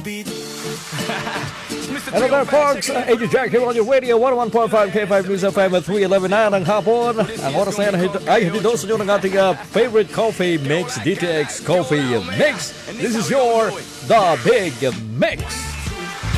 Hello there, folks. AJ Jack here on your radio, 101.5 K5 News FM at 3:11 na ng hapon. Ang oras na yan ay hatid sa inyo ng ating favorite coffee mix, DTX Coffee Mix. This is your The Big Mix.